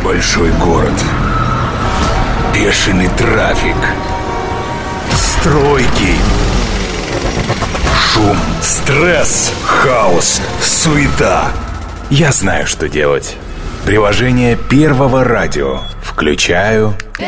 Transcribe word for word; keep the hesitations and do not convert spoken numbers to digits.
Большой город. Бешеный трафик. Стройки. Шум. Стресс. Хаос. Суета. Я знаю, что делать. Приложение Первого радио. Включаю